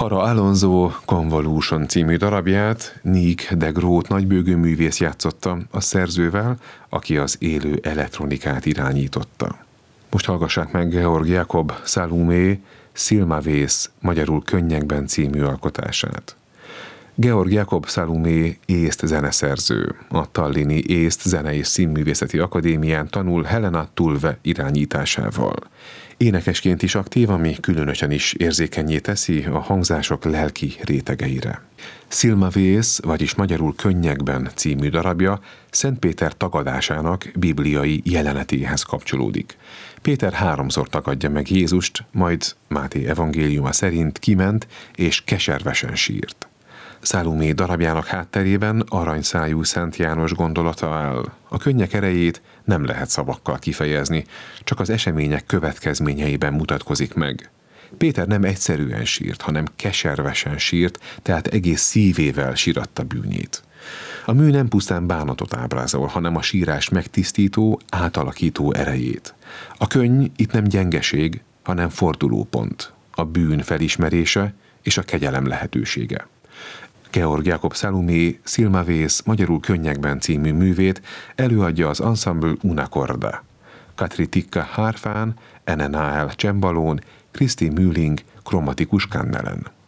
Hara Alonso Convolution című darabját Nick de Groot nagybőgő művész játszotta a szerzővel, aki az élő elektronikát irányította. Most hallgassák meg Georg Jakob Salomé Szilmavész, magyarul Könnyekben című alkotását. Georg Jakob Salomé észt zeneszerző. A Tallini Észt Zene- és Színművészeti Akadémián tanul Helena Tulve irányításával. Énekesként is aktív, ami különösen is érzékennyé teszi a hangzások lelki rétegeire. Szilmavész, vagyis magyarul Könnyekben című darabja Szent Péter tagadásának bibliai jelenetéhez kapcsolódik. Péter 3-szor tagadja meg Jézust, majd Máté evangéliuma szerint kiment és keservesen sírt. Salomé darabjának hátterében aranyszájú Szent János gondolata áll. A könnyek erejét nem lehet szavakkal kifejezni, csak az események következményeiben mutatkozik meg. Péter nem egyszerűen sírt, hanem keservesen sírt, tehát egész szívével síratta bűnét. A mű nem pusztán bánatot ábrázol, hanem a sírás megtisztító, átalakító erejét. A könny itt nem gyengeség, hanem fordulópont, a bűn felismerése és a kegyelem lehetősége. Georg Jakob Salomé Szilmavész, magyarul Könnyekben című művét előadja az Ensemble Una Corda. Katri Tikka hárfán, NNAL csembalón, Krisztin Mühling kromatikus kannelen.